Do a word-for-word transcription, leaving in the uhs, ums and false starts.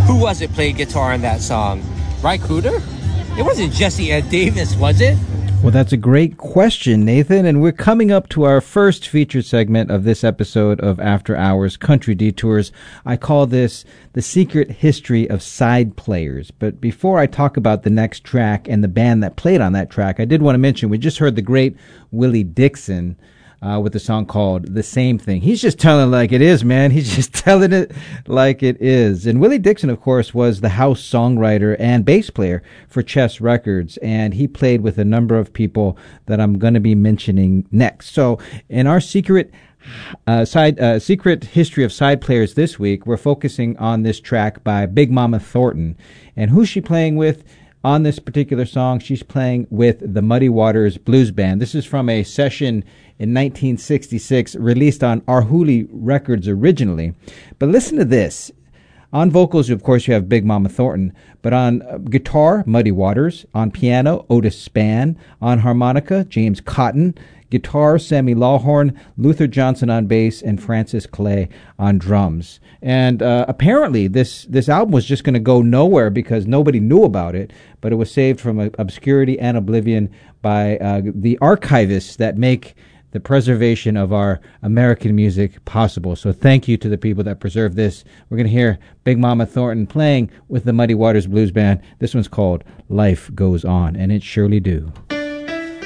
Who was it played guitar in that song? Ry Cooder? It wasn't Jesse Ed Davis, was it? Well, that's a great question, Nathan, and we're coming up to our first featured segment of this episode of After Hours Country Detours. I call this The Secret History of Side Players. But before I talk about the next track and the band that played on that track, I did want to mention we just heard the great Willie Dixon Uh, with a song called The Same Thing. He's just telling it like it is, man. He's just telling it like it is. And Willie Dixon, of course, was the house songwriter and bass player for Chess Records, and he played with a number of people that I'm going to be mentioning next. So in our secret uh, side uh, secret history of side players this week, we're focusing on this track by Big Mama Thornton. And who's she playing with? On this particular song, she's playing with the Muddy Waters Blues Band. This is from a session in nineteen sixty-six, released on Arhoolie Records originally. But listen to this. On vocals, of course, you have Big Mama Thornton, but on uh, guitar, Muddy Waters. On piano, Otis Spann. On harmonica, James Cotton. Guitar, Sammy Lawhorn. Luther Johnson on bass, and Francis Clay on drums. And uh, apparently this, this album was just going to go nowhere because nobody knew about it, but it was saved from uh, obscurity and oblivion by uh, the archivists that make the preservation of our American music possible. So thank you to the people that preserve this. We're going to hear Big Mama Thornton playing with the Muddy Waters Blues Band. This one's called Life Goes On, and it surely do.